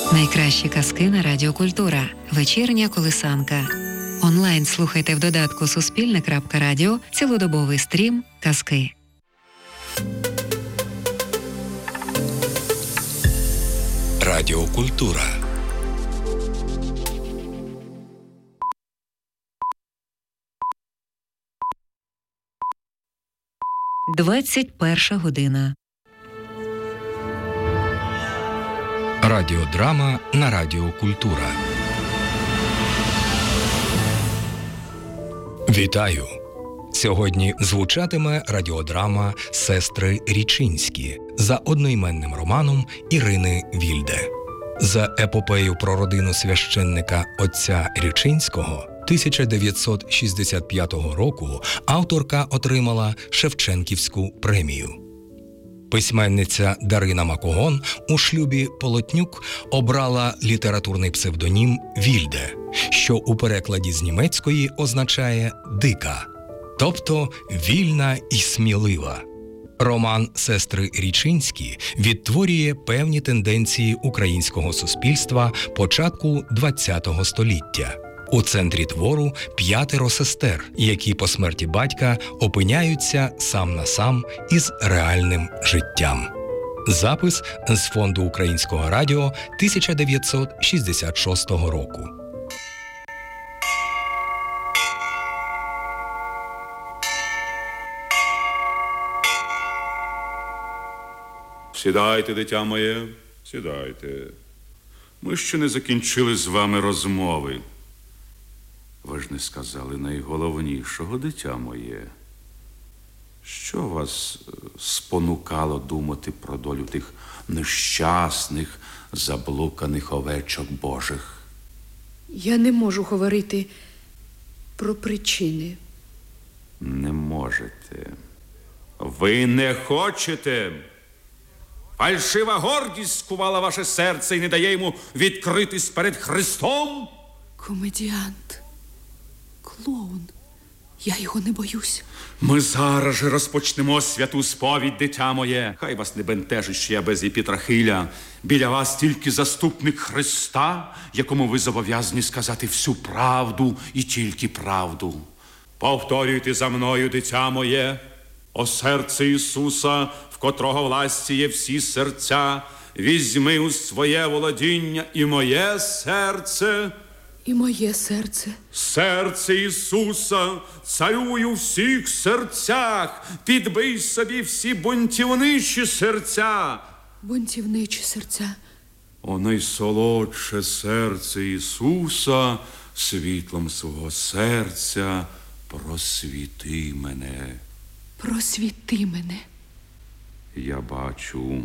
Найкращі казки на Радіо Культура. Вечірня колисанка. Онлайн слухайте в додатку Суспільне.Радіо цілодобовий стрім казки. Радіо Культура. «21 година». Радіодрама на Радіо Культура. Вітаю! Сьогодні звучатиме радіодрама «Сестри Річинські» за одноіменним романом Ірини Вільде. За епопею про родину священника отця Річинського 1965 року авторка отримала Шевченківську премію. Письменниця Дарина Макогон у шлюбі Полотнюк обрала літературний псевдонім Вільде, що у перекладі з німецької означає «дика», тобто «вільна і смілива». Роман «Сестри Річинські» відтворює певні тенденції українського суспільства початку ХХ століття. У центрі твору 5 сестер, які по смерті батька опиняються сам на сам із реальним життям. Запис з Фонду Українського радіо 1966 року. Сідайте, дитя моє, сідайте. Ми ще не закінчили з вами розмови. Ви ж не сказали найголовнішого, дитя моє. Що вас спонукало думати про долю тих нещасних, заблуканих овечок Божих? Я не можу говорити про причини. Не можете. Ви не хочете. Фальшива гордість скувала ваше серце і не дає йому відкритись перед Христом? Комедіант. Клоун. Я його не боюсь. Ми зараз же розпочнемо святу сповідь, дитя моє. Хай вас не бентежить, що я без єпітрахиля. Біля вас тільки заступник Христа, якому ви зобов'язані сказати всю правду і тільки правду. Повторюйте за мною, дитя моє. О серце Ісуса, в котрого власті є всі серця, візьми у своє володіння і моє серце. І моє серце. Серце Ісуса царює у всіх серцях. Підбий собі всі бунтівничі серця. Бунтівничі серця. О найсолодше серце Ісуса, світлом свого серця просвіти мене. Просвіти мене. Я бачу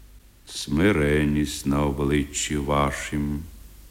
смиренність на обличчі вашім.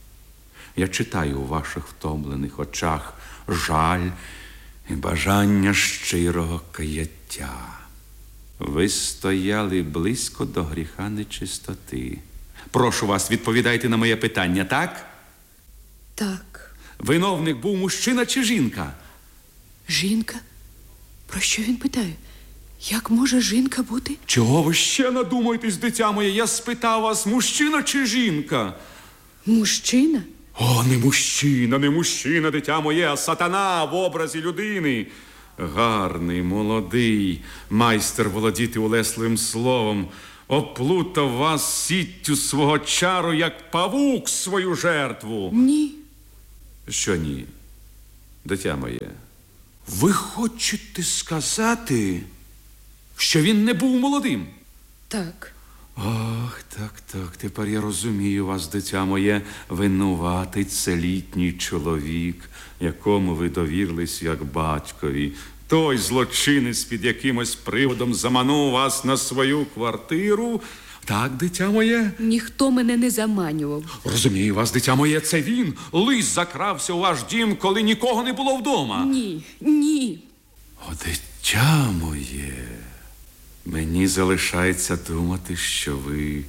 Я читаю у ваших втомлених очах жаль і бажання щирого каяття. Ви стояли близько до гріха нечистоти. Прошу вас, відповідайте на моє питання, так? Так. Виновник був мужчина чи жінка? Жінка? Про що він питає? Як може жінка бути? Чого ви ще надумаєтесь, дитя моє? Я спитав вас, мужчина чи жінка? Мужчина? О, не мужчина, дитя моє, а сатана в образі людини. Гарний, молодий, майстер володіти улесливим словом, оплутав вас сіттю свого чару, як павук свою жертву. Ні. Що ні? Дитя моє, ви хочете сказати, що він не був молодим? Так. Ах, так, тепер я розумію вас, дитя моє, винуватий це літній чоловік, якому ви довірились як батькові. Той злочинець під якимось приводом заманув вас на свою квартиру. Так, дитя моє? Ніхто мене не заманював. Розумію вас, дитя моє, це він. Лис закрався у ваш дім, коли нікого не було вдома. Ні. О, дитя моє, мені залишається думати, що ви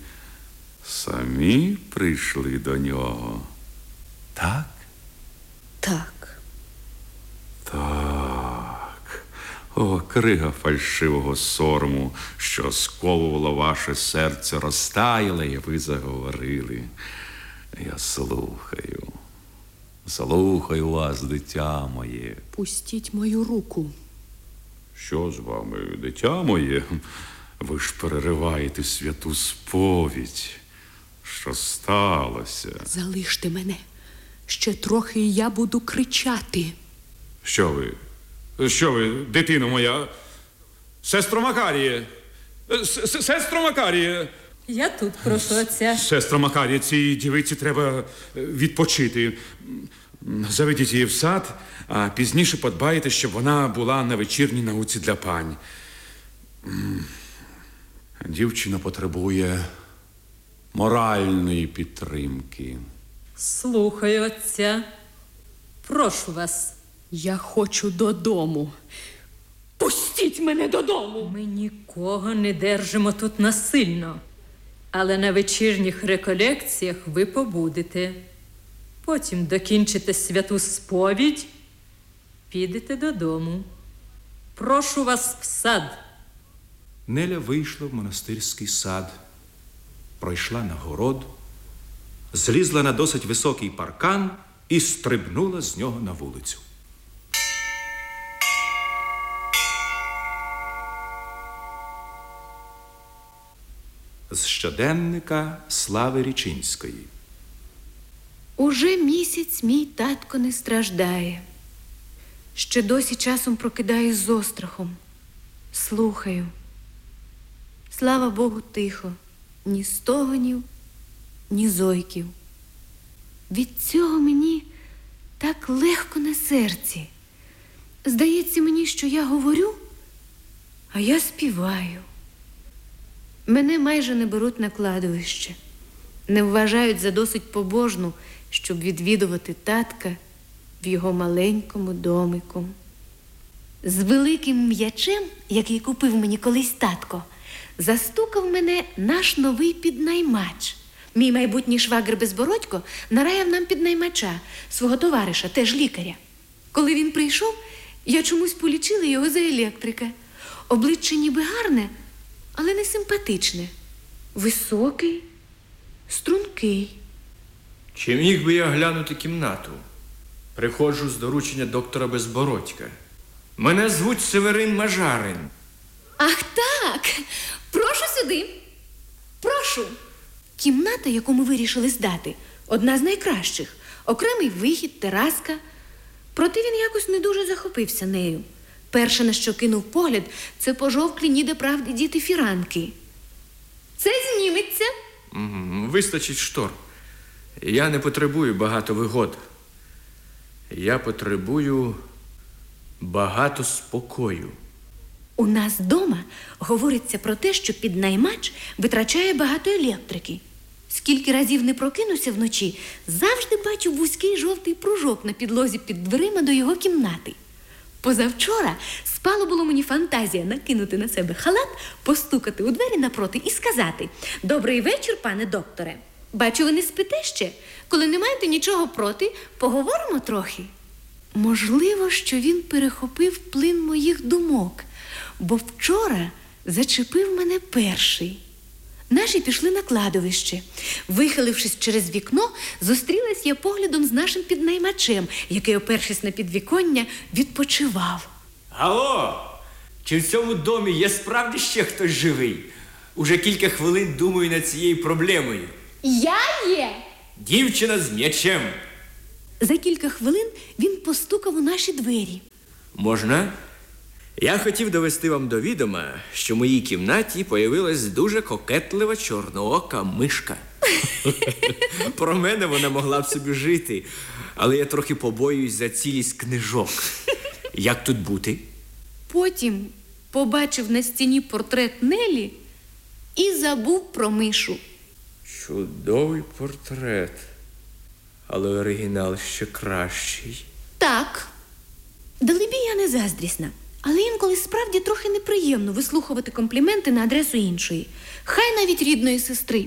самі прийшли до нього. Так? Так. Так. О, крига фальшивого сорому, що сковувало ваше серце, розтаяла, і ви заговорили. Я слухаю. Слухаю вас, дитя моє. Пустіть мою руку. Що з вами, дитя моє? Ви ж перериваєте святу сповідь. Що сталося? Залиште мене. Ще трохи і я буду кричати. Що ви, дитино моя? Сестро Макаріє! Сестро Макаріє! Я тут прошу отця. Сестро Макаріє, цій дівиці треба відпочити. Заведіть її в сад, а пізніше подбаєте, щоб вона була на вечірній науці для пань. Дівчина потребує моральної підтримки. Слухаю отця. Прошу вас. Я хочу додому. Пустіть мене додому. Ми нікого не держимо тут насильно. Але на вечірніх реколекціях ви побудете. Потім докінчите святу сповідь, підете додому. Прошу вас в сад. Неля вийшла в монастирський сад, пройшла на город, злізла на досить високий паркан і стрибнула з нього на вулицю. З щоденника Слави Річинської. Уже місяць мій татко не страждає. Ще досі часом прокидаюсь з острахом. Слухаю. Слава Богу, тихо. Ні стогонів, ні зойків. Від цього мені так легко на серці. Здається мені, що я говорю, а я співаю. Мене майже не беруть на кладовище. Не вважають за досить побожну, щоб відвідувати татка в його маленькому домику. З великим м'ячем, який купив мені колись татко, застукав мене наш новий піднаймач. Мій майбутній швагр Безбородько нараяв нам піднаймача, свого товариша, теж лікаря. Коли він прийшов, я чомусь полічила його за електрика. Обличчя ніби гарне, але не симпатичне. Високий, стрункий. Чи міг би я глянути кімнату? Приходжу з доручення доктора Безбородька. Мене звуть Северин Мажарин. Ах так! Прошу сюди. Прошу. Кімната, яку ми вирішили здати, одна з найкращих. Окремий вихід, тераска. Проте він якось не дуже захопився нею. Перше, на що кинув погляд, це пожовклі ніде правди діти фіранки. Це зніметься. Вистачить штор. Я не потребую багато вигод. Я потребую багато спокою. У нас вдома говориться про те, що піднаймач витрачає багато електрики. Скільки разів не прокинуся вночі, завжди бачу вузький жовтий пружок на підлозі під дверима до його кімнати. Позавчора спало було мені фантазія накинути на себе халат, постукати у двері напроти і сказати: «Добрий вечір, пане докторе. Бачу, ви не спите ще. Коли не маєте нічого проти, поговоримо трохи». Можливо, що він перехопив плин моїх думок, бо вчора зачепив мене перший. Наші пішли на кладовище. Вихилившись через вікно, зустрілась я поглядом з нашим піднаймачем, який, опершись на підвіконня, відпочивав. Алло! Чи в цьому домі є справді ще хтось живий? Уже кілька хвилин думаю над цією проблемою. Я є! Дівчина з м'ячем. За кілька хвилин він постукав у наші двері. Можна? Я хотів довести вам до відома, що в моїй кімнаті появилась дуже кокетлива чорноока мишка. Про мене вона могла б собі жити, але я трохи побоююсь за цілість книжок. Як тут бути? Потім побачив на стіні портрет Нелі і забув про мишу. Чудовий портрет, але оригінал ще кращий. Так, далебі я не заздрісна, але інколи справді трохи неприємно вислухувати компліменти на адресу іншої, хай навіть рідної сестри.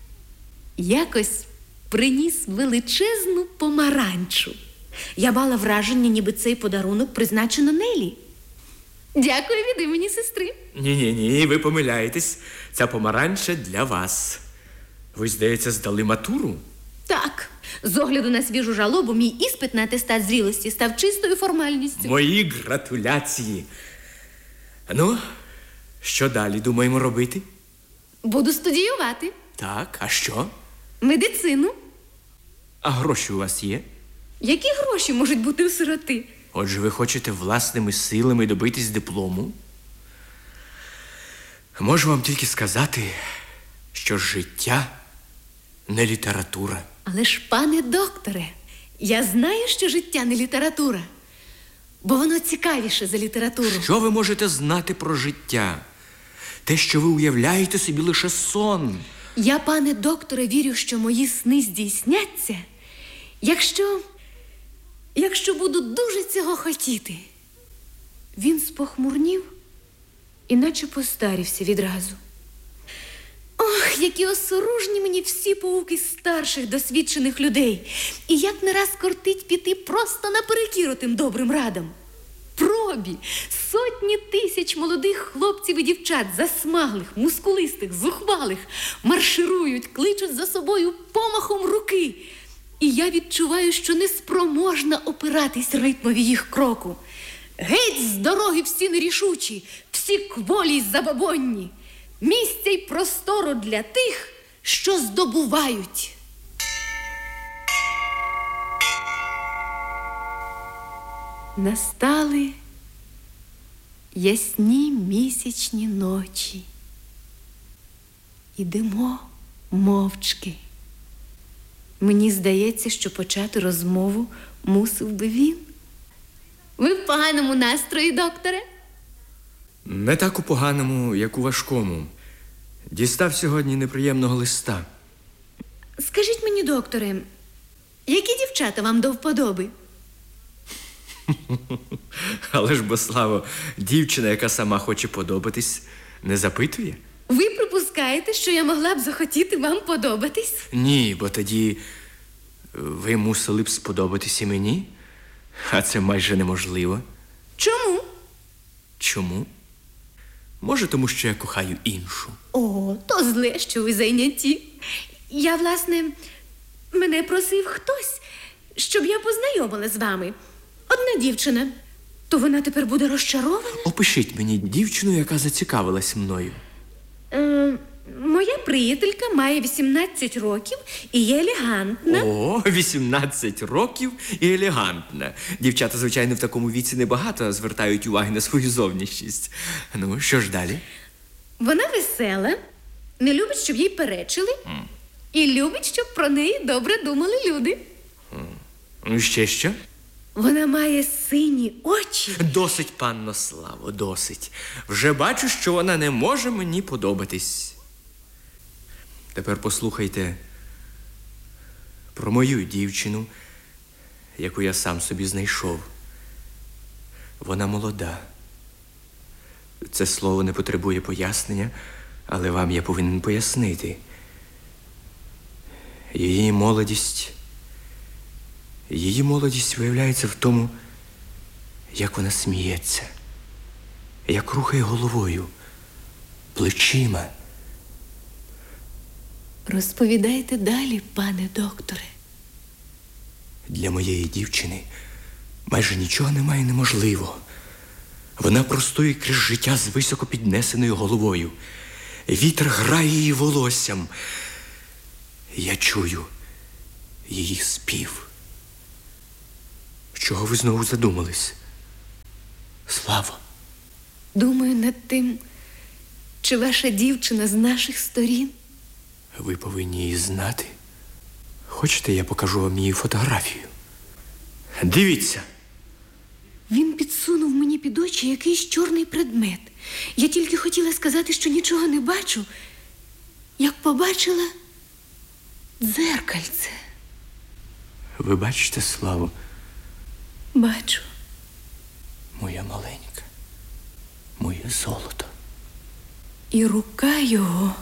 Якось приніс величезну помаранчу. Я мала враження, ніби цей подарунок призначено Нелі. Дякую від імені сестри. Ні, ви помиляєтесь. Ця помаранча для вас. Ви, здається, здали матуру? Так, З огляду на свіжу жалобу, мій іспит на атестат зрілості став чистою формальністю. Мої гратуляції. Ну, що далі думаємо робити? Буду студіювати. Так, а що? Медицину. А гроші у вас є? Які гроші можуть бути у сироти? Отже, ви хочете власними силами добитись диплому? Можу вам тільки сказати, що життя не література. Але ж, пане докторе, я знаю, що життя не література, бо воно цікавіше за літературу. Що ви можете знати про життя? Те, що ви уявляєте собі, лише сон. Я, пане докторе, вірю, що мої сни здійсняться, якщо буду дуже цього хотіти. Він спохмурнів і наче постарівся відразу. Ох, які осоружні мені всі поуки старших, досвідчених людей. І як не раз кортить піти просто наперекір тим добрим радам. Пробі, сотні тисяч молодих хлопців і дівчат, засмаглих, мускулистих, зухвалих, марширують, кличуть за собою помахом руки. І я відчуваю, що неспроможна опиратись ритмові їх кроку. Геть з дороги всі нерішучі, всі кволі й забобонні. Місця й простору для тих, що здобувають. Настали ясні місячні ночі. Ідемо мовчки. Мені здається, що почати розмову мусив би він. Ви в поганому настрої, докторе? Не так у поганому, як у важкому. Дістав сьогодні неприємного листа. Скажіть мені, докторе, які дівчата вам до вподоби? Але ж, Бославо, дівчина, яка сама хоче подобатись, не запитує? Ви припускаєте, що я могла б захотіти вам подобатись? Ні, бо тоді ви мусили б сподобатись і мені, а це майже неможливо. Чому? Чому? Може, тому що я кохаю іншу. О, то зле, що ви зайняті. Я, власне, мене просив хтось, щоб я познайомила з вами. Одна дівчина. То вона тепер буде розчарована? Опишіть мені дівчину, яка зацікавилась мною. Моя приятелька має 18 років і є елегантна. О, 18 років і елегантна. Дівчата, звичайно, в такому віці небагато звертають уваги на свою зовнішність. Ну, що ж далі? Вона весела, не любить, щоб їй перечили, і любить, щоб про неї добре думали люди. Ну, ще що? Вона має сині очі. Досить, панно Славо, досить. Вже бачу, що вона не може мені подобатись. Тепер послухайте про мою дівчину, яку я сам собі знайшов. Вона молода. Це слово не потребує пояснення, але вам я повинен пояснити. Її молодість виявляється в тому, як вона сміється, як рухає головою, плечима. Розповідайте далі, пане докторе. Для моєї дівчини майже нічого немає неможливого. Вона простоює крізь життя з високо піднесеною головою. Вітер грає її волоссям. Я чую її спів. Чого ви знову задумались? Слава. Думаю над тим, чи ваша дівчина з наших сторін. Ви повинні її знати. Хочете, я покажу вам її фотографію? Дивіться. Він підсунув мені під очі якийсь чорний предмет. Я тільки хотіла сказати, що нічого не бачу, як побачила дзеркальце. Ви бачите, Славу? Бачу. Моя маленька, моє золото. І рука його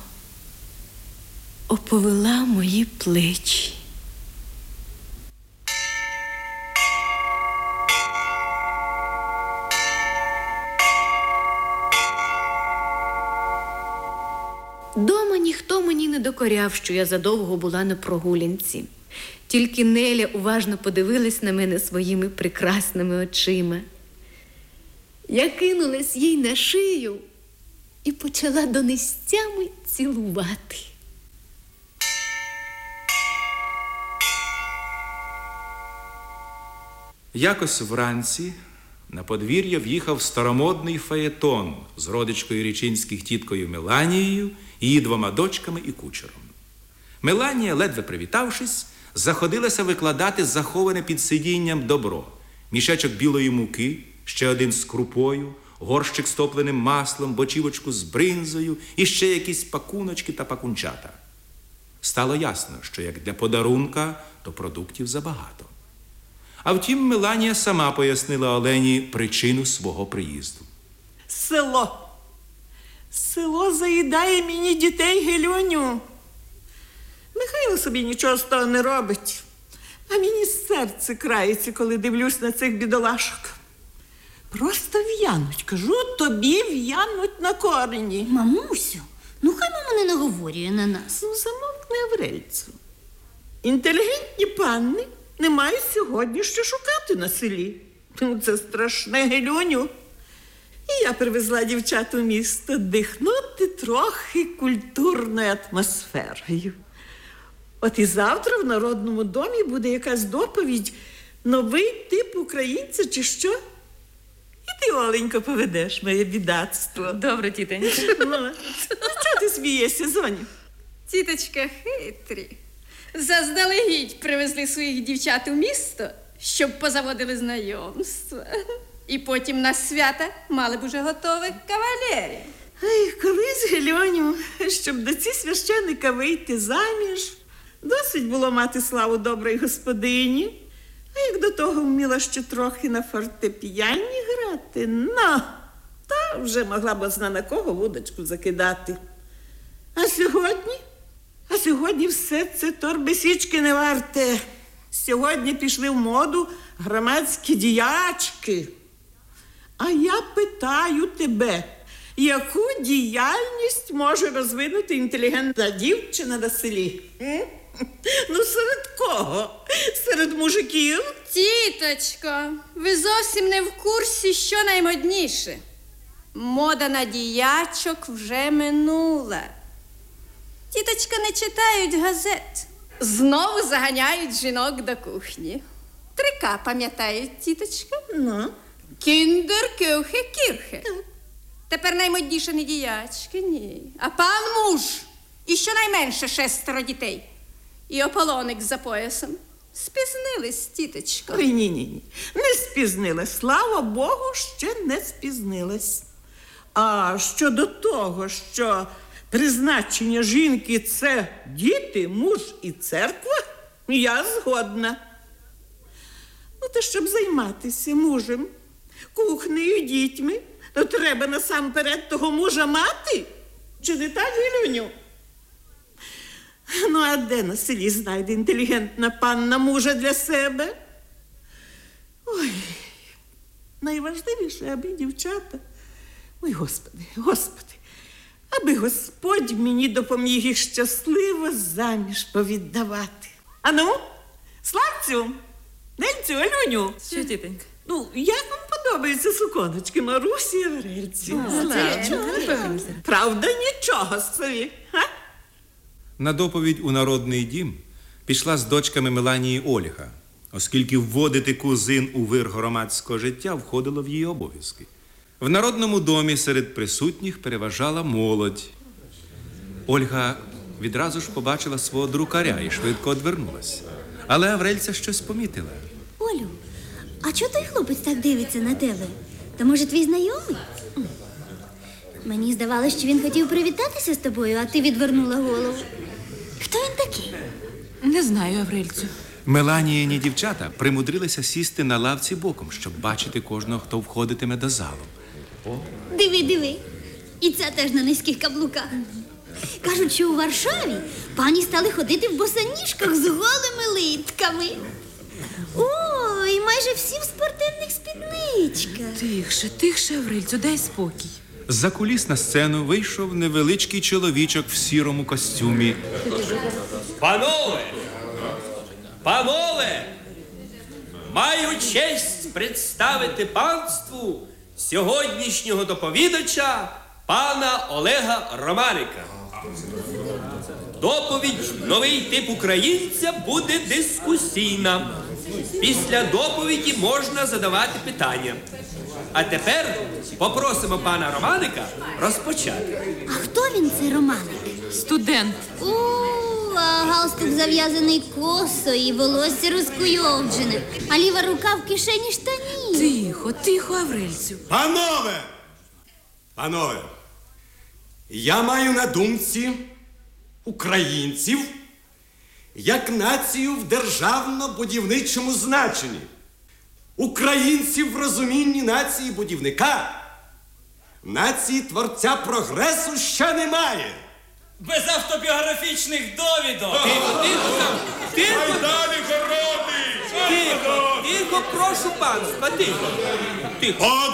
оповила мої плечі. Дома ніхто мені не докоряв, що я задовго була на прогулянці. Тільки Неля уважно подивилась на мене своїми прекрасними очима. Я кинулась їй на шию і почала донестями цілувати. Якось вранці на подвір'я в'їхав старомодний фаєтон з родичкою річинських тіткою Меланією, її 2 дочками і кучером. Меланія, ледве привітавшись, заходилася викладати заховане під сидінням добро. Мішечок білої муки, ще один з крупою, горщик з топленим маслом, бочівочку з бринзою і ще якісь пакуночки та пакунчата. Стало ясно, що як для подарунка, то продуктів забагато. А втім, Меланія сама пояснила Олені причину свого приїзду. Село заїдає мені дітей, Гелюню. Михайло собі нічого з того не робить. А мені серце крається, коли дивлюсь на цих бідолашок. Просто в'януть, кажу, тобі в'януть на корені. Мамусю, ну хай мама не наговорює на нас. Ну, замовкни, Аврельцю. Інтелігентні панни не мають сьогодні що шукати на селі. Ну, це страшне, Гелюню. І я привезла дівчат у місто дихнути трохи культурною атмосферою. От і завтра в Народному домі буде якась доповідь, новий тип українця чи що. І ти, Оленько, поведеш моє бідацтво. Добре, тітонька. Ну, чого ти смієшся, Зоню? Тіточка хитрі. Заздалегідь привезли своїх дівчат у місто, щоб позаводили знайомства. І потім на свята мали б уже готових кавалерів. Ай, колись, Гельоню, щоб до ці священника вийти заміж, досить було мати славу доброї господині. А як до того вміла ще трохи на фортепіані грати, ну, то вже могла б зна на кого вудочку закидати. А сьогодні все це торби січки не варте. Сьогодні пішли в моду громадські діячки. А я питаю тебе, яку діяльність може розвинути інтелігентна дівчина на селі? Ну, серед кого? Серед мужиків? Тіточко, ви зовсім не в курсі, що наймодніше. Мода на діячок вже минула. Тіточка, не читають газет. Знову заганяють жінок до кухні. 3К пам'ятають, тіточка? Ну? Кіндер, кюхе, кірхе. Тепер наймодніше не діячки, ні. А пан муж. І щонайменше 6 дітей. І ополоник за поясом. Спізнились, тіточко. Ой, ні. Не спізнилась. Слава Богу, ще не спізнилась. А щодо того, що призначення жінки – це діти, муж і церква, я згодна. Ну, та щоб займатися мужем, кухнею, дітьми, то треба насамперед того мужа мати. Чи не так, Гелюню? Ну, а де на селі знайде інтелігентна панна мужа для себе? Ой, найважливіше, аби дівчата, ой, Господи, аби Господь мені допоміг їх щасливо заміж повіддавати. Ану, Славцю, Нельцю, Алюню. Що, тітонька? Ну, як вам подобаються суконочки Марусі і Аврельці? Правда, нічого собі, га? На доповідь у Народний дім пішла з дочками Меланії Ольга, оскільки вводити кузин у вир громадського життя входило в її обов'язки. В Народному домі серед присутніх переважала молодь. Ольга відразу ж побачила свого друкаря і швидко одвернулась. Але Аврельця щось помітила. Олю, а чого той хлопець так дивиться на тебе? То, може, твій знайомий? Мені здавалося, що він хотів привітатися з тобою, а ти відвернула голову. Хто він такий? Не знаю, Аврельцю. Меланіїні дівчата примудрилися сісти на лавці боком, щоб бачити кожного, хто входитиме до залу. Диви. І це теж на низьких каблуках. Кажуть, що у Варшаві пані стали ходити в босоніжках з голими литками. О, і майже всі в спортивних спідничках. Тихше, Аврельцю, дай спокій. З-за куліс на сцену вийшов невеличкий чоловічок в сірому костюмі. Панове, Панове, маю честь представити панству сьогоднішнього доповідача пана Олега Романика. Доповідь «Новий тип українця» буде дискусійна. Після доповіді можна задавати питання. А тепер попросимо пана Романика розпочати. А хто він, цей Романик? Студент. А галстук зав'язаний косо і волосся розкуйовджене, а ліва рука в кишені штанів. Тихо, тихо, Аврельцю. Панове, я маю на думці українців як націю в державно-будівничому значенні. Українців в розумінні нації будівника, нації творця прогресу ще немає. Без автобіографічних довідок. Тихо, далі, Тихо, прошу панства, тихо.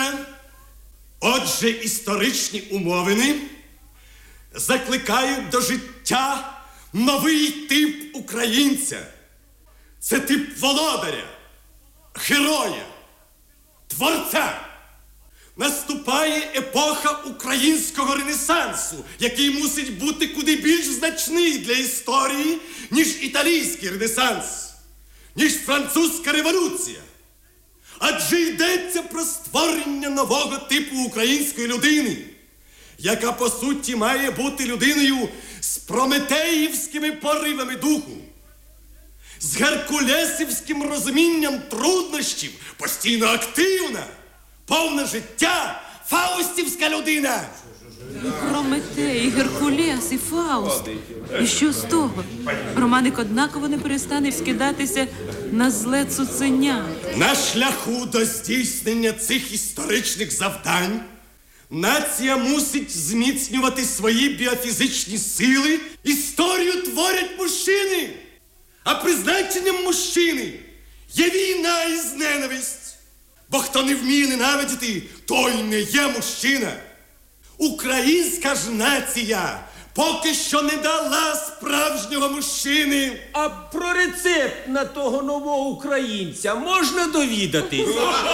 Отже, історичні умовини закликають до життя новий тип українця. Це тип володаря, героя, творця. Наступає епоха українського ренесансу, який мусить бути куди більш значний для історії, ніж італійський ренесанс, ніж французька революція. Адже йдеться про створення нового типу української людини, яка, по суті, має бути людиною з прометеївськими поривами духу, з геркулесівським розумінням труднощів, постійно активна, повна життя, фаустівська людина. Прометей, Геркулес і Фауст. І що з того? Романик однаково не перестане скидатися на зле цуценя. На шляху до здійснення цих історичних завдань нація мусить зміцнювати свої біофізичні сили. Історію творять мужчини, а призначенням мужчини є війна і ненависть. Бо хто не вміє ненавидіти, той не є мужчина. Українська ж нація поки що не дала справжнього мужчини. А про рецепт на того нового українця можна довідатись?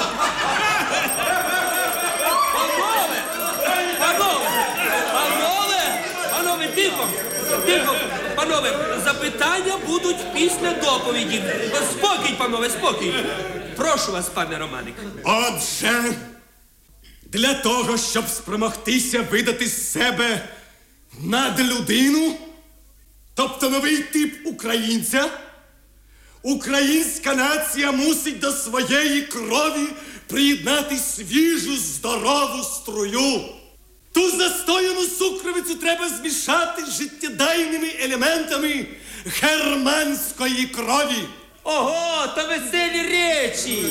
Панове, тихо, панове, запитання будуть після доповіді. Спокій, панове, спокій. Прошу вас, пане Романик. Отже, для того, щоб спромогтися видати з себе надлюдину, тобто новий тип українця, українська нація мусить до своєї крові приєднати свіжу, здорову струю. Ту застояну сукровицю треба змішати з життєдайними елементами германської крові. Ого, то веселі речі!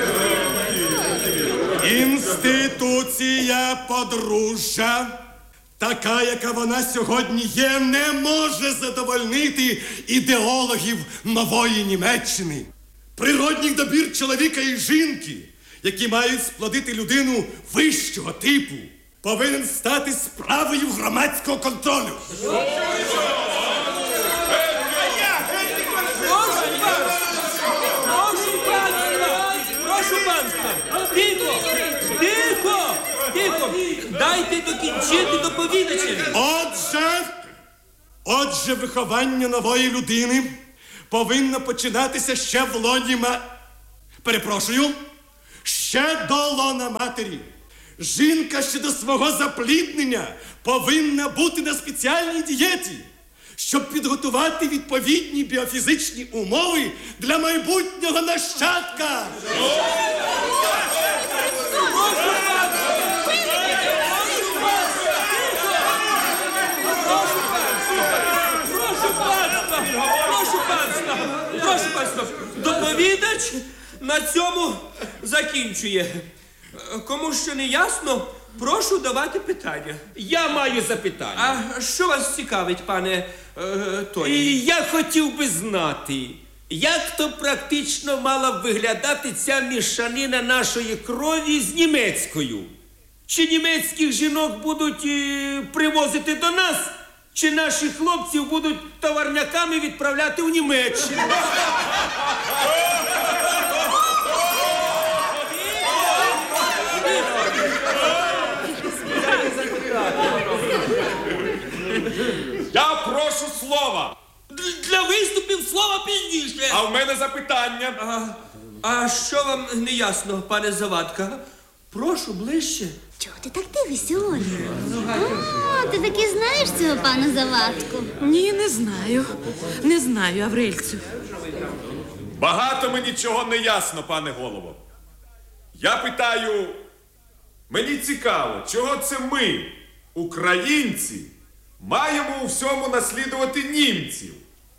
Інституція подружжя, така, яка вона сьогодні є, не може задовольнити ідеологів нової Німеччини. Природній добір чоловіка і жінки, які мають сплодити людину вищого типу, повинен стати справою громадського контролю. Прошу панства! Тихо! Дайте докінчити доповідачеві. Отже, виховання нової людини повинно починатися ще в лоні ще до лона матері. Жінка ще до свого запліднення повинна бути на спеціальній дієті, щоб підготувати відповідні біофізичні умови для майбутнього нащадка. Прошу панства, доповідач на цьому закінчує. Кому ще не ясно, прошу давати питання. Я маю запитання. А що вас цікавить, пане Тоні? Я хотів би знати, як то практично мала б виглядати ця мішанина нашої крові з німецькою? Чи німецьких жінок будуть привозити до нас, чи наших хлопців будуть товарняками відправляти в Німеччину. Я прошу слова. Для виступів слова пізніше. А в мене запитання. А що вам не ясно, пане Завадка? Прошу, ближче. Чого ти так дивишся, Оля? О, ти таки знаєш цього пана Завадку? Ні, не знаю. Не знаю, Аврельцю. Багато мені чого не ясно, пане голово. Я питаю, мені цікаво, чого це ми, українці, маємо у всьому наслідувати німців?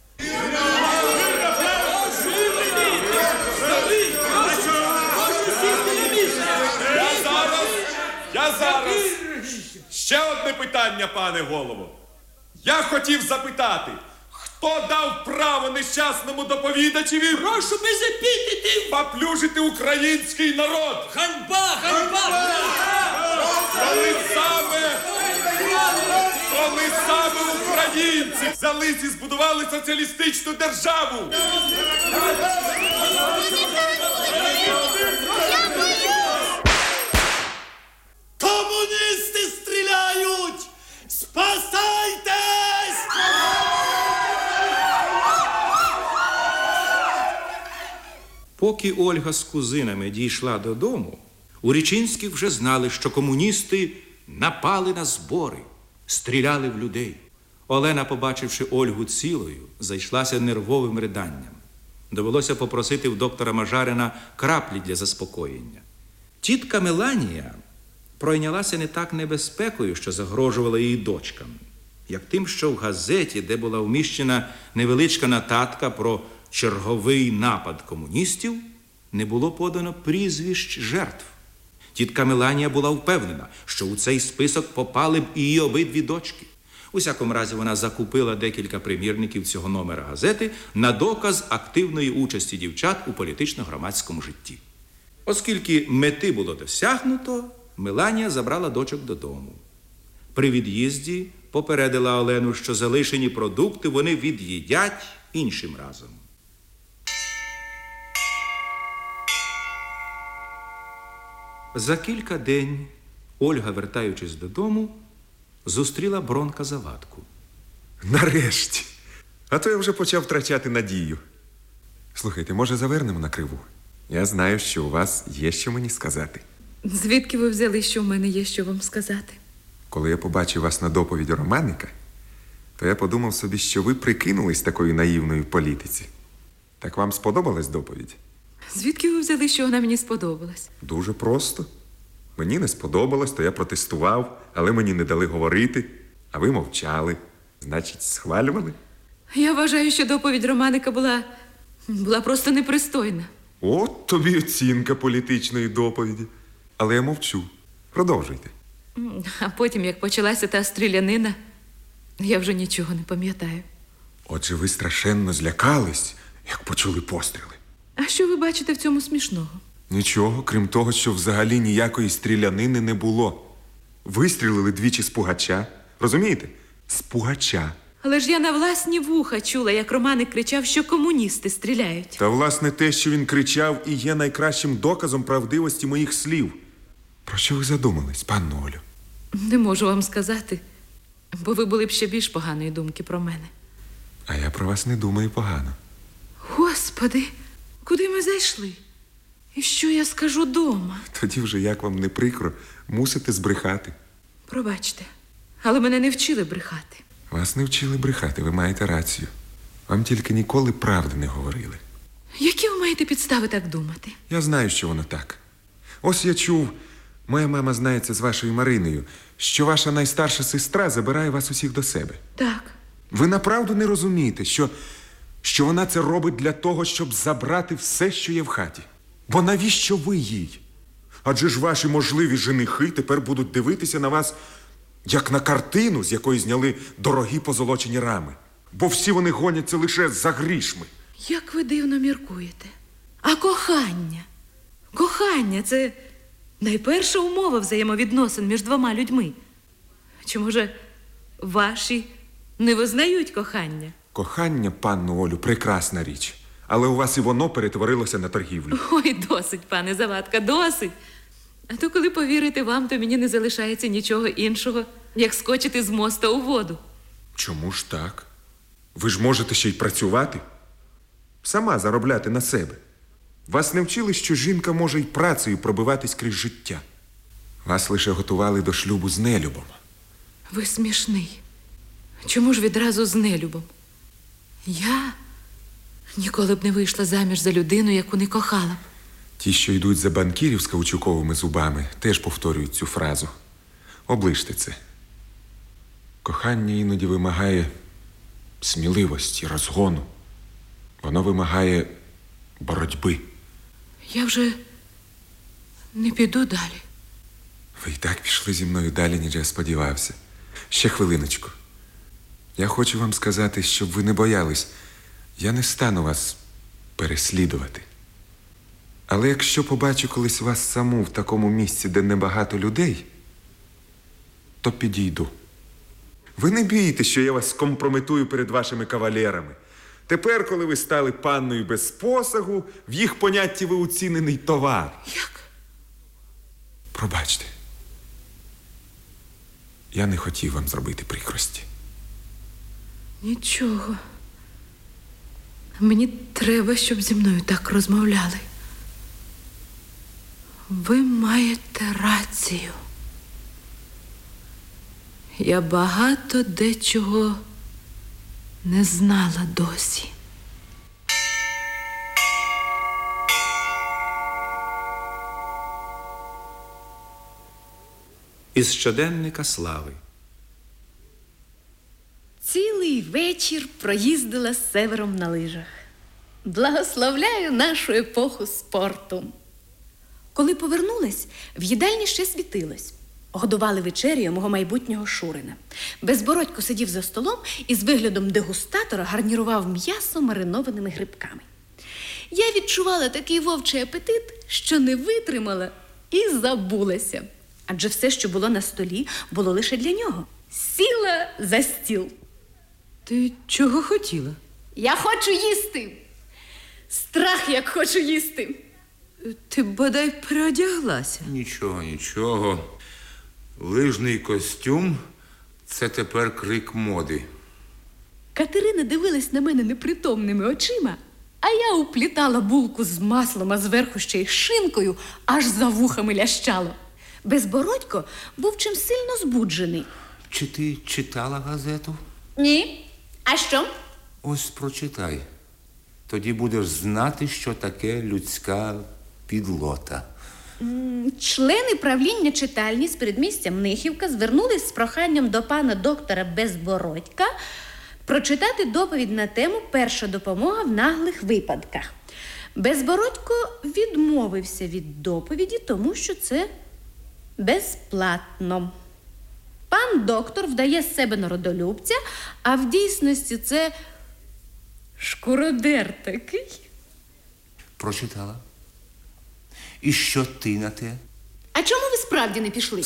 Я зараз. Ще одне питання, пане голово. Я хотів запитати, хто дав право нещасному доповідачеві? Прошу без епітетів. Поплюжити український народ. Ганьба, ганьба. Коли саме українці взялись і збудували соціалістичну державу. Комуністи стріляють! Спасайтесь! Поки Ольга з кузинами дійшла додому, у Річинських вже знали, що комуністи напали на збори, стріляли в людей. Олена, побачивши Ольгу цілою, зайшлася нервовим риданням. Довелося попросити в доктора Мажарина краплі для заспокоєння. Тітка Меланія пройнялася не так небезпекою, що загрожувала її дочкам, як тим, що в газеті, де була вміщена невеличка нотатка про черговий напад комуністів, не було подано прізвищ жертв. Тітка Меланія була впевнена, що у цей список попали б і її обидві дочки. У всякому разі, вона закупила декілька примірників цього номера газети на доказ активної участі дівчат у політично-громадському житті. Оскільки мети було досягнуто, Меланія забрала дочок додому. При від'їзді попередила Олену, що залишені продукти вони від'їдять іншим разом. За кілька день Ольга, вертаючись додому, зустріла Бронка Завадку. Нарешті. А то я вже почав втрачати надію. Слухайте, може, завернемо на Криву? Я знаю, що у вас є що мені сказати. Звідки ви взяли, що в мене є що вам сказати? Коли я побачив вас на доповіді Романика, то я подумав собі, що ви прикинулись такою наївною в політиці. Так вам сподобалась доповідь? Звідки ви взяли, що вона мені сподобалась? Дуже просто. Мені не сподобалось, то я протестував, але мені не дали говорити, а ви мовчали. Значить, схвалювали? Я вважаю, що доповідь Романика була просто непристойна. От тобі оцінка політичної доповіді. Але я мовчу. Продовжуйте. А потім, як почалася та стрілянина, я вже нічого не пам'ятаю. Отже, ви страшенно злякались, як почули постріли. А що ви бачите в цьому смішного? Нічого, крім того, що взагалі ніякої стрілянини не було. Вистрілили двічі з пугача. Розумієте? З пугача. Але ж я на власні вуха чула, як Романик кричав, що комуністи стріляють. Та, власне, те, що він кричав, і є найкращим доказом правдивості моїх слів. Про що ви задумались, панно Олю? Не можу вам сказати, бо ви були б ще більш поганої думки про мене. А я про вас не думаю погано. Господи, куди ми зайшли? І що я скажу дома? Тоді вже, як вам не прикро, мусите збрехати. Пробачте, але мене не вчили брехати. Вас не вчили брехати, ви маєте рацію. Вам тільки ніколи правди не говорили. Які ви маєте підстави так думати? Я знаю, що воно так. Ось я чув, моя мама знається з вашою Мариною, що ваша найстарша сестра забирає вас усіх до себе. Так. Ви направду не розумієте, що вона це робить для того, щоб забрати все, що є в хаті. Бо навіщо ви їй? Адже ж ваші можливі женихи тепер будуть дивитися на вас, як на картину, з якої зняли дорогі позолочені рами. Бо всі вони гоняться лише за грішми. Як ви дивно міркуєте. А кохання? Кохання – це найперша умова взаємовідносин між двома людьми. Чи, може, ваші Не визнають кохання. Кохання, панно Олю, прекрасна річ. Але у вас і воно перетворилося на торгівлю. Ой, досить, пане Завадка, досить. А то коли повірити вам, то мені не залишається нічого іншого, як скочити з моста у воду. Чому ж так? Ви ж можете ще й працювати. Сама заробляти на себе. Вас не вчили, що жінка може й працею пробиватись крізь життя. Вас лише готували до шлюбу з нелюбом. Ви смішний. Чому ж відразу з нелюбом? Я ніколи б не вийшла заміж за людину, яку не кохала б. Ті, що йдуть за банкірів з каучуковими зубами, теж повторюють цю фразу. Оближте це. Кохання іноді вимагає сміливості, розгону. Воно вимагає боротьби. Я вже не піду далі. Ви і так пішли зі мною далі, ніж я сподівався. Ще хвилиночку. Я хочу вам сказати, щоб ви не боялись. Я не стану вас переслідувати. Але якщо побачу колись вас саму в такому місці, де небагато людей, то підійду. Ви не бійтесь, що я вас скомпрометую перед вашими кавалерами. Тепер, коли ви стали панною без посагу, в їх понятті ви оцінений товар. Як? Пробачте. Я не хотів вам зробити прикрості. Нічого. Мені треба, щоб зі мною так розмовляли. Ви маєте рацію. Я багато дечого не знала досі. Із щоденника Слави. Цілий вечір проїздила з Севером на лижах. Благословляю нашу епоху спорту. Коли повернулась, в їдальні ще світилось. Годували вечерю мого майбутнього Шурина. Безбородько сидів за столом і з виглядом дегустатора гарнірував м'ясо маринованими грибками. Я відчувала такий вовчий апетит, що не витримала і забулася. Адже все, що було на столі, було лише для нього. Сіла за стіл. Ти чого хотіла? Я хочу їсти. Страх, як хочу їсти. Ти бодай переодяглася. Нічого, нічого. Лижний костюм – це тепер крик моди. Катерина дивилась на мене непритомними очима, а я уплітала булку з маслом, а зверху ще й шинкою, аж за вухами лящало. Безбородько був чим сильно збуджений. Чи ти читала газету? Ні. А що? Ось прочитай. Тоді будеш знати, що таке людська підлота. Члени правління читальні з передмістя Мнихівка звернулись з проханням до пана доктора Безбородька прочитати доповідь на тему «Перша допомога в наглих випадках». Безбородько відмовився від доповіді, тому що це безплатно. Пан доктор вдає з себе народолюбця, а в дійсності це шкуродер такий. Прочитала? І що ти на те? А чому ви справді не пішли?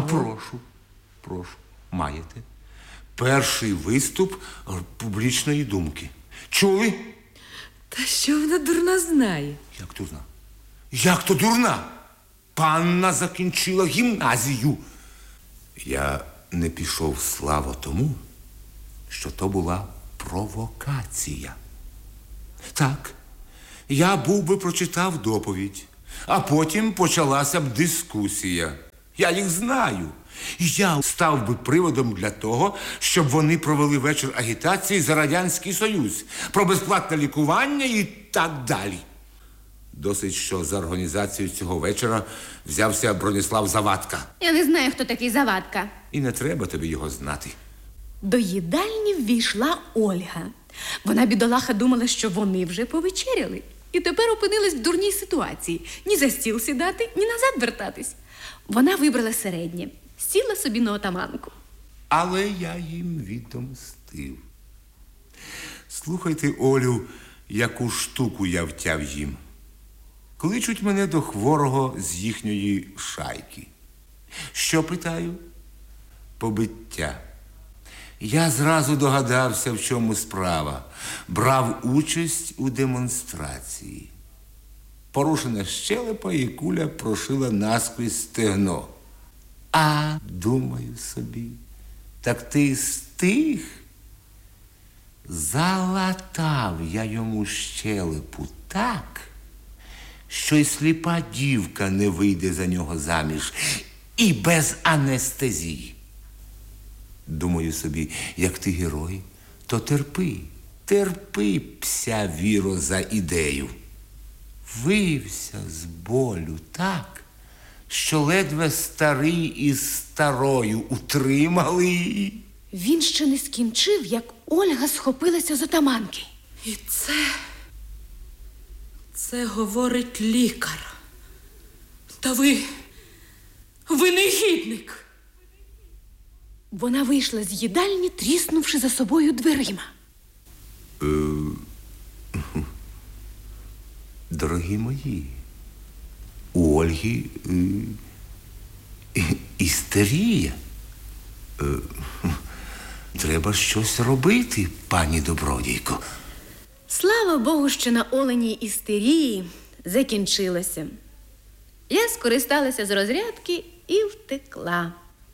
Прошу, маєте. Перший виступ публічної думки. Чули? Та що вона дурна знає? Як дурна? Як то дурна? Панна закінчила гімназію. Я не пішов, Славо, тому, що то була провокація. Так, я був би прочитав доповідь, а потім почалася б дискусія. Я їх знаю. Я став би приводом для того, щоб вони провели вечір агітації за Радянський Союз, про безплатне лікування і так далі. Досить, що за організацію цього вечора взявся Броніслав Завадка. Я не знаю, хто такий Завадка. І не треба тобі його знати. До їдальні ввійшла Ольга. Вона, бідолаха, думала, що вони вже повечеряли. І тепер опинилась в дурній ситуації. Ні за стіл сідати, ні назад вертатись. Вона вибрала середнє. Сіла собі на отаманку. Але я їм відомстив. Слухайте, Олю, яку штуку я втяв їм. Кличуть мене до хворого з їхньої шайки. Що, питаю? Побиття. Я зразу догадався, в чому справа. Брав участь у демонстрації. Порушена щелепа і куля прошила наскрізь стегно. А, думаю собі, так ти з тих? Залатав я йому щелепу так, що й сліпа дівка не вийде за нього заміж. І без анестезії. Думаю собі, як ти герой, то терпи. Терпи, пся віро, за ідею. Вився з болю так, що ледве старий із старою утримали. Він ще не скінчив, як Ольга схопилася з отаманки. І це говорить лікар. Та ви негідник. Вона вийшла з їдальні, тріснувши за собою дверима. Дорогі мої, у Ольги істерія. Треба щось робити, пані добродійко. Слава Богу, що на Оленій істерії закінчилося. Я скористалася з розрядки і втекла.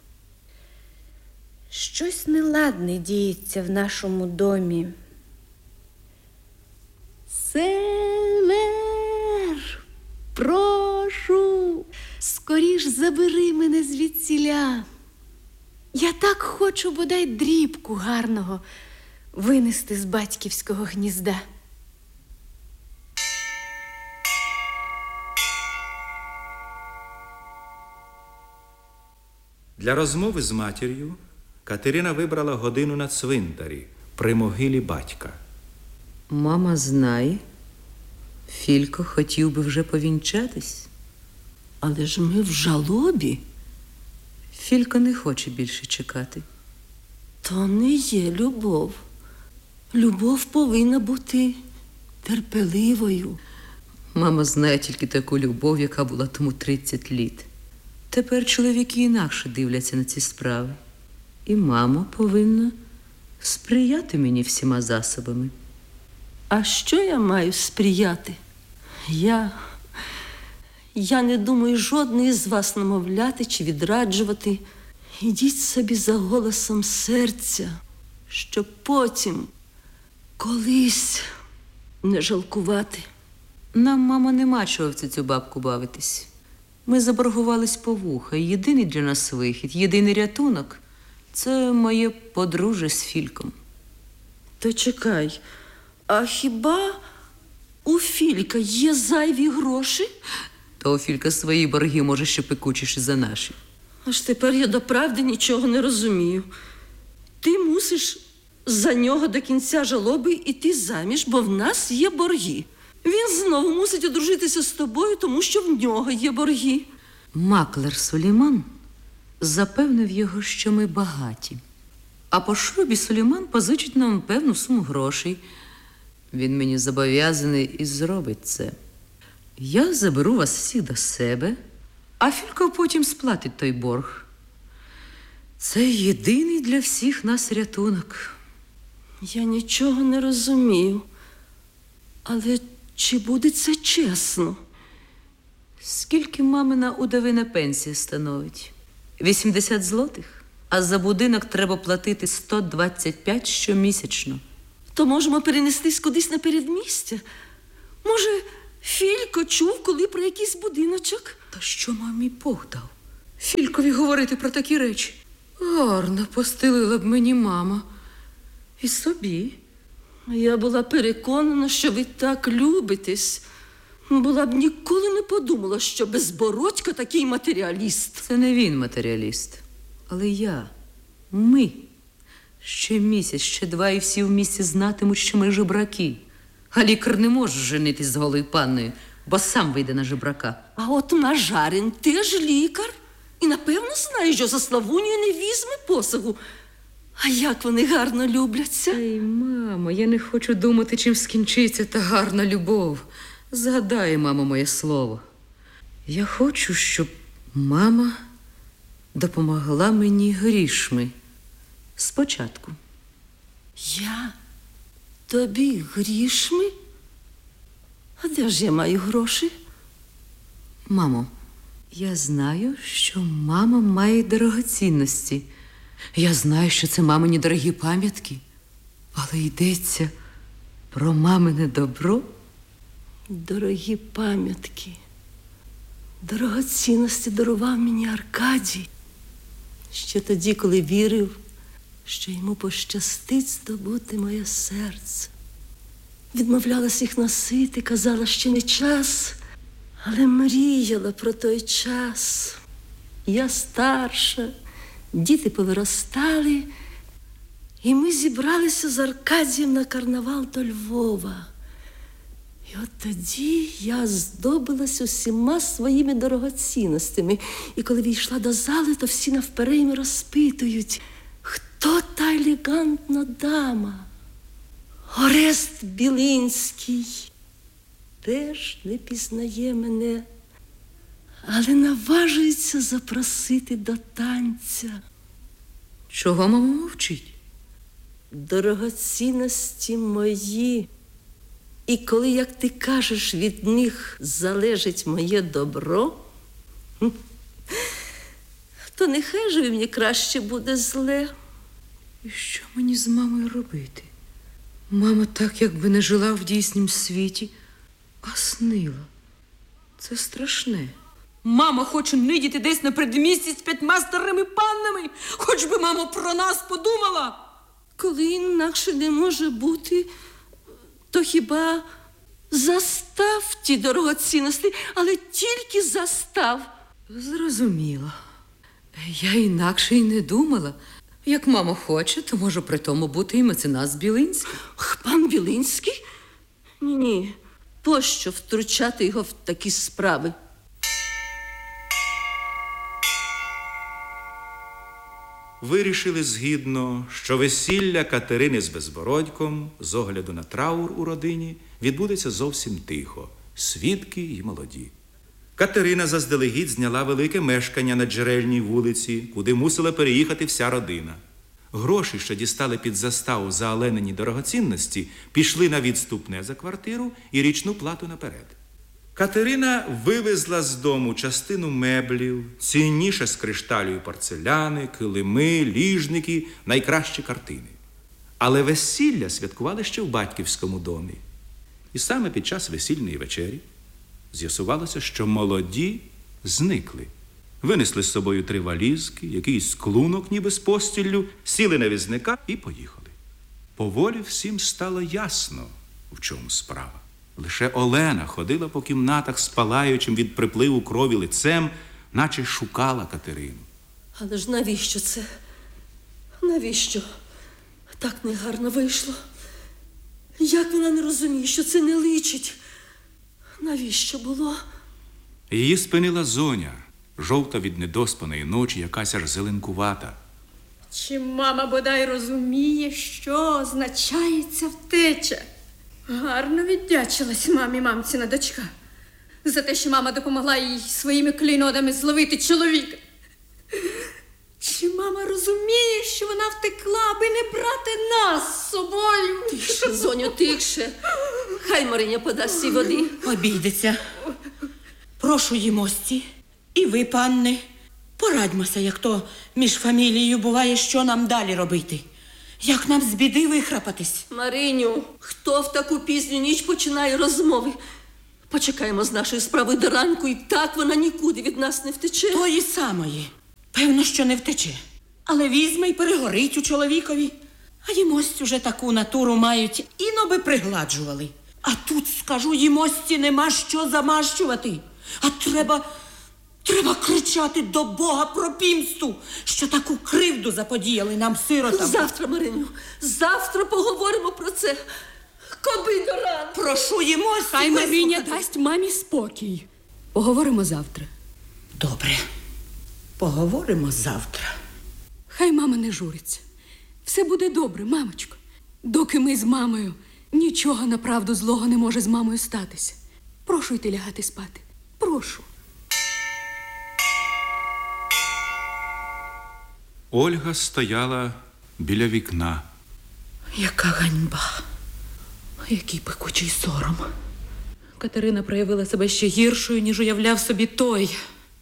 Щось неладне діється в нашому домі. Север, прошу, скоріш забери мене звідсіля. Я так хочу бодай дрібку гарного винести з батьківського гнізда. Для розмови з матір'ю Катерина вибрала годину на цвинтарі при могилі батька. Мама знає, Філько хотів би вже повінчатись. Але ж ми в жалобі. Філько не хоче більше чекати. То не є любов. Любов повинна бути терпеливою. Мама знає тільки таку любов, яка була тому 30 літ. Тепер чоловіки інакше дивляться на ці справи. І мама повинна сприяти мені всіма засобами. А що я маю сприяти? Я не думаю жодної з вас намовляти чи відраджувати. Ідіть собі за голосом серця, щоб потім колись не жалкувати. Нам, мамо, нема чого в цю бабку бавитись. Ми заборгувались по вуха. Єдиний для нас вихід, єдиний рятунок – це моє подружжя з Фільком. То чекай, а хіба у Філька є зайві гроші? То у Філька свої борги, може, ще пекучіші за наші. Аж тепер я доправди нічого не розумію. Ти мусиш за нього до кінця жалоби йти заміж, бо в нас є борги. Він знову мусить одружитися з тобою, тому що в нього є борги. Маклер Сулейман запевнив його, що ми багаті. А по шлюбі Сулейман позичить нам певну суму грошей. Він мені зобов'язаний і зробить це. Я заберу вас всіх до себе, а Філько потім сплатить той борг. Це єдиний для всіх нас рятунок. Я нічого не розумію. Але чи буде це чесно? Скільки мамина удовина пенсія становить? 80 злотих? А за будинок треба платити 125 щомісячно. То можемо перенестись кудись на передмістя? Може, Філько чув коли про якийсь будиночок? Та що мамі Бог дав? Фількові говорити про такі речі? Гарно постелила б мені мама. І собі. Я була переконана, що ви так любитесь. Була б ніколи не подумала, що Безбородько такий матеріаліст. Це не він матеріаліст, але я. Ми. Ще місяць, ще два, і всі в місті знатимуть, що ми жебраки. А лікар не може женитись з голою панною, бо сам вийде на жебрака. А от Мажарин теж лікар. І, напевно, знає, що за Славунію не візьме посагу. А як вони гарно любляться. Ей, мамо, я не хочу думати, чим скінчиться та гарна любов. Згадай, мамо, моє слово. Я хочу, щоб мама допомогла мені грішми Спочатку. Я тобі грішми? А де ж я маю гроші? Мамо, я знаю, що мама має дорогоцінності. Я знаю, що це мамині дорогі пам'ятки. Але йдеться про мамине добро. Дорогі пам'ятки. Дорогоцінності дарував мені Аркадій. Ще тоді, коли вірив, що йому пощастить здобути моє серце. Відмовлялась їх носити, казала, що не час, але мріяла про той час. Я старша, діти повиростали, і ми зібралися з Аркадієм на карнавал до Львова. І от тоді я здобилась усіма своїми дорогоцінностями. І коли війшла до зали, то всі навперейми розпитують, хто та елегантна дама? Орест Білинський теж не пізнає мене, але наважується запросити до танця. Чого мама мовчить? Дорогоцінності мої. І коли, як ти кажеш, від них залежить моє добро, то нехай же мені краще буде зле. І що мені з мамою робити? Мама так, якби не жила в дійснім світі, а снила. Це страшне. Мама хоче нидіти десь на передмісті з 5 старими паннами. Хоч би, мамо, про нас подумала. Коли інакше не може бути, то хіба застав ті дорогоцінності, але тільки застав. Зрозуміло. Я інакше й не думала. Як мама хоче, то може при тому бути і меценат Білинський. Пан Білинський? Ні. Пощо втручати його в такі справи? Вирішили згідно, що весілля Катерини з Безбородьком, з огляду на траур у родині, відбудеться зовсім тихо, свідки й молоді. Катерина заздалегідь зняла велике мешкання на Джерельній вулиці, куди мусила переїхати вся родина. Гроші, що дістали під заставу за оленені дорогоцінності, пішли на відступне за квартиру і річну плату наперед. Катерина вивезла з дому частину меблів, цінніше з кришталю і порцеляни, килими, ліжники, найкращі картини. Але весілля святкували ще в батьківському домі. І саме під час весільної вечері з'ясувалося, що молоді зникли. Винесли з собою 3 валізки, якийсь клунок ніби з постіллю, сіли на візника і поїхали. Поволі всім стало ясно, в чому справа. Лише Олена ходила по кімнатах з палаючим від припливу крові лицем, наче шукала Катерину. Але ж навіщо це? Навіщо? Так негарно вийшло. Як вона не розуміє, що це не личить? Навіщо було? Її спинила Зоня, жовта від недоспаної ночі, якась аж зеленкувата. Чи мама бодай розуміє, що означає ця втеча? Гарно віддячилась мамці-на дочка за те, що мама допомогла їй своїми клейнодами зловити чоловіка. Чи мама розуміє, що вона втекла, аби не брати нас з собою? Тихше, Зоню, тихше. Хай Мариня подасть їй води. Обійдеться. Прошу її мості. І ви, панни, порадьмося, як то між фамілією буває, що нам далі робити. Як нам з біди вихрапатись? Мариню, хто в таку пізню ніч починає розмови? Почекаємо з нашою справою до ранку, і так вона нікуди від нас не втече. Тої самої. Певно, що не втече. Але візьме й перегорить у чоловікові. А їмость уже таку натуру мають, іноби пригладжували. А тут, скажу, їмості нема що замащувати. А треба кричати до Бога про пімсту, що таку кривду заподіяли нам, сиротам. Завтра, Мариню, завтра поговоримо про це. Коби до ранку. Прошу їмості. Хай Мариня дасть мамі спокій. Поговоримо завтра. Добре. Поговоримо завтра. Хай мама не журиться. Все буде добре, мамочко. Доки ми з мамою, нічого направду злого не може з мамою статися. Прошу йти лягати спати. Прошу. Ольга стояла біля вікна. Яка ганьба, який пекучий сором. Катерина проявила себе ще гіршою, ніж уявляв собі той.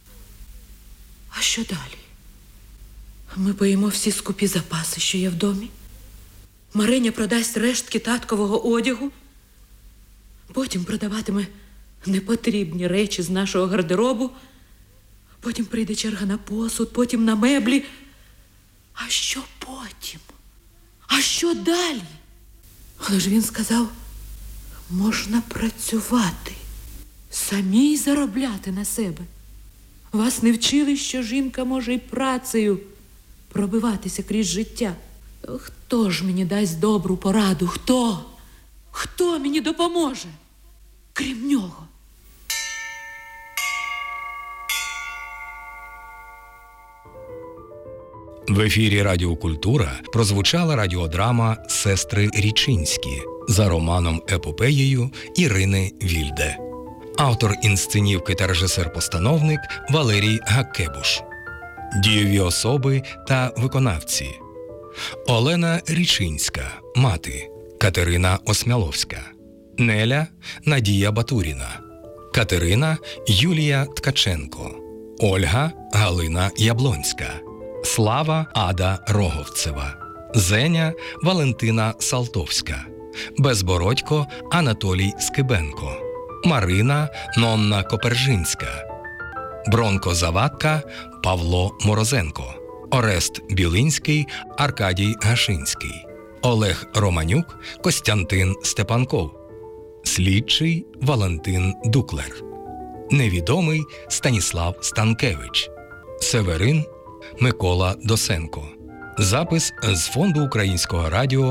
А що далі? Ми поїмо всі скупі запаси, що є в домі. Мариня продасть рештки таткового одягу. Потім продаватиме непотрібні речі з нашого гардеробу. Потім прийде черга на посуд, потім на меблі. А що потім? А що далі? Але ж він сказав, можна працювати, самій заробляти на себе. Вас не вчили, що жінка може й працею пробиватися крізь життя. Хто ж мені дасть добру пораду? Хто? Хто мені допоможе? Крім нього. В ефірі Радіо Культура прозвучала радіодрама «Сестри Річинські» за романом епопеєю Ірини Вільде. Автор інсценівки та режисер-постановник Валерій Гаккебуш. Дієві особи та виконавці: Олена Річинська, мати, Катерина Осмяловська; Неля Надія Батуріна; Катерина Юлія Ткаченко; Ольга Галина Яблонська; Слава Ада Роговцева; Зеня Валентина Салтовська; Безбородько Анатолій Скибенко; Марина Нонна Копержинська; Бронко Завадка Павло Морозенко; Орест Білинський Аркадій Гашинський; Олег Романюк Костянтин Степанков; слідчий Валентин Дуклер; невідомий Станіслав Станкевич; Северин Микола Досенко. Запис з Фонду Українського радіо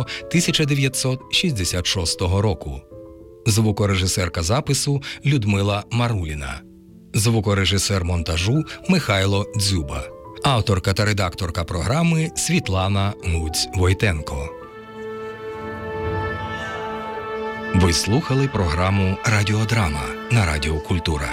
1966 року. Звукорежисерка запису Людмила Маруліна. Звукорежисер монтажу Михайло Дзюба. Авторка та редакторка програми Світлана Гуць-Войтенко. Ви слухали програму «Радіодрама» на Радіо Культура.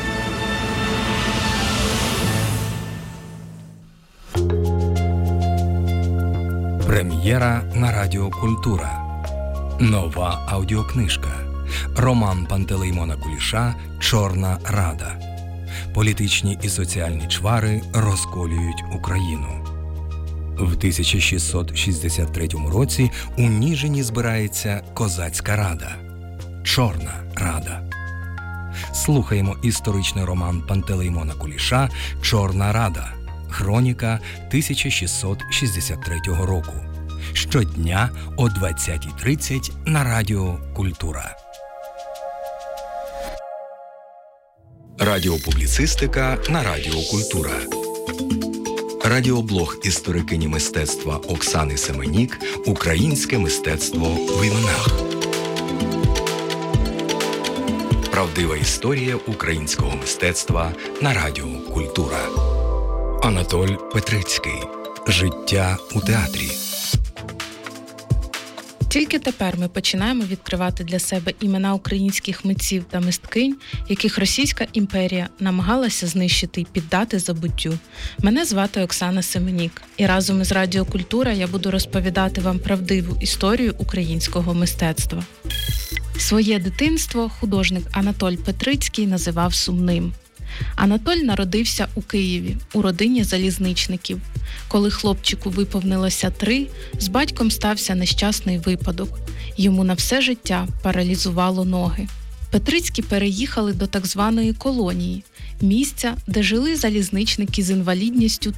Прем'єра на Радіо Культура. Нова аудіокнижка. Роман Пантелеймона Куліша «Чорна Рада». Політичні і соціальні чвари розколюють Україну. В 1663 році у Ніжині збирається Козацька Рада. Чорна Рада. Слухаємо історичний роман Пантелеймона Куліша «Чорна Рада». Хроніка 1663 року. Щодня о 20:30 на Радіо Культура. Радіопубліцистика на Радіо Культура. Радіоблог історикині мистецтва Оксани Семенік «Українське мистецтво в іменах». Правдива історія українського мистецтва на Радіо Культура. Анатоль Петрицький. Життя у театрі. Тільки тепер ми починаємо відкривати для себе імена українських митців та мисткинь, яких Російська імперія намагалася знищити й піддати забуттю. Мене звати Оксана Семенік, і разом із Радіо Культура я буду розповідати вам правдиву історію українського мистецтва. Своє дитинство художник Анатоль Петрицький називав сумним. Анатоль народився у Києві, у родині залізничників. Коли хлопчику виповнилося 3, з батьком стався нещасний випадок. Йому на все життя паралізувало ноги. Петрицькі переїхали до так званої колонії – місця, де жили залізничники з інвалідністю